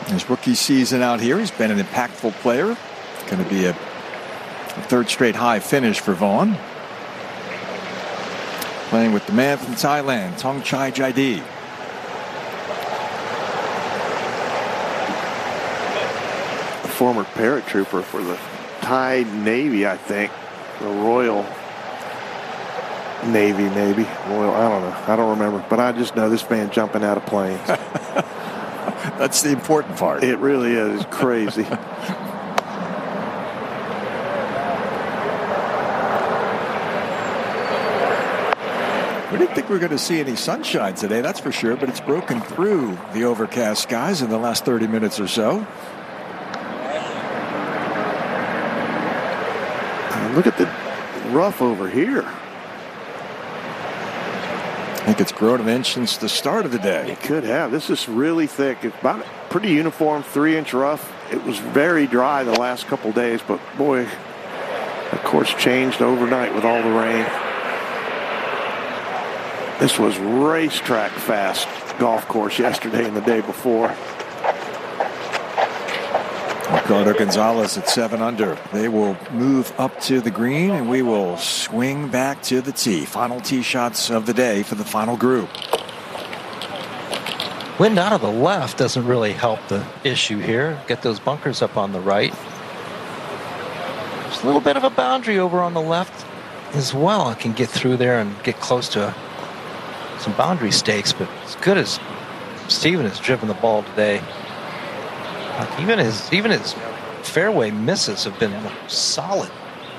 His rookie season out here, he's been an impactful player. Going to be a third straight high finish for Vaughn. Playing with the man from Thailand, Thongchai Jaidee. A former paratrooper for the Thai Navy, I think. The Royal Navy, maybe. Royal, I don't know. I don't remember. But I just know this man jumping out of planes. That's the important part. It really is. It's crazy. We didn't think we were going to see any sunshine today, that's for sure, but it's broken through the overcast skies in the last 30 minutes or so. Look at the rough over here. I think it's grown an inch since the start of the day. It could have. This is really thick. It's about pretty uniform, 3-inch rough. It was very dry the last couple days, but boy, of course, changed overnight with all the rain. This was racetrack fast golf course yesterday and the day before. Ricardo Gonzalez at 7 under. They will move up to the green, and we will swing back to the tee. Final tee shots of the day for the final group. Wind out of the left doesn't really help the issue here. Get those bunkers up on the right. There's a little bit of a boundary over on the left as well. I can get through there and get close to some boundary stakes, but as good as Steven has driven the ball today, even his fairway misses have been solid.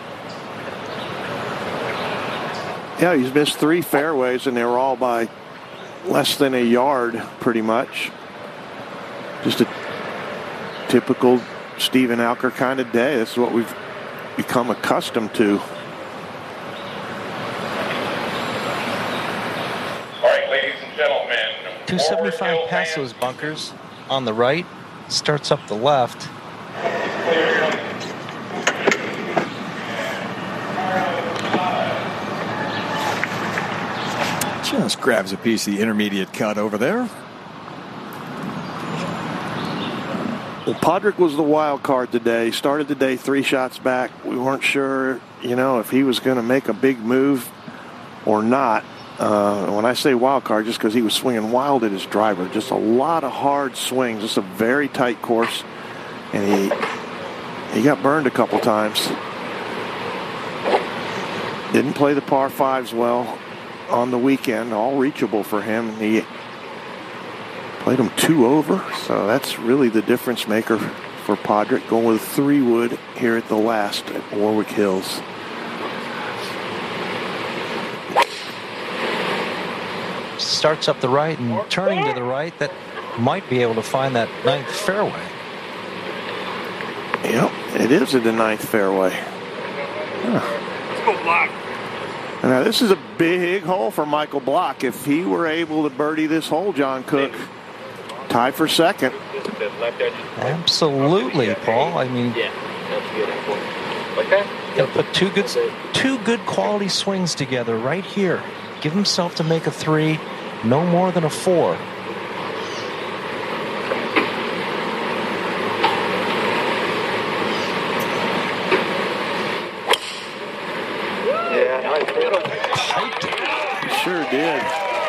Yeah, he's missed 3 fairways, and they were all by less than a yard, pretty much. Just a typical Steven Alker kind of day. This is what we've become accustomed to. All right, ladies and gentlemen. 275 past those bunkers on the right. Starts up the left. Just grabs a piece of the intermediate cut over there. Well, Padraig was the wild card today. Started the day 3 shots back. We weren't sure, if he was going to make a big move or not. When I say wild card, just because he was swinging wild at his driver. Just a lot of hard swings. Just a very tight course. And he got burned a couple times. Didn't play the par 5s well on the weekend. All reachable for him. And he played them 2 over. So that's really the difference maker for Padraig. Going with 3-wood here at the last at Warwick Hills. Starts up the right and turning to the right. That might be able to find that 9th fairway. Yep, it is at the 9th fairway. Let's go Block. Now this is a big hole for Michael Block. If he were able to birdie this hole, John Cook, tie for second. Absolutely, Paul. I mean, got to put two good quality swings together right here. Give himself to make a 3, no more than a 4. Sure did.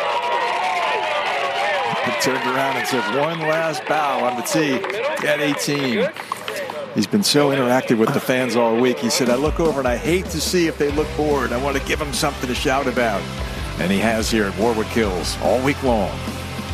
He turned around and took one last bow on the tee at 18. He's been so interactive with the fans all week. He said, I look over and I hate to see if they look bored. I want to give them something to shout about. And he has here at Warwick Hills all week long.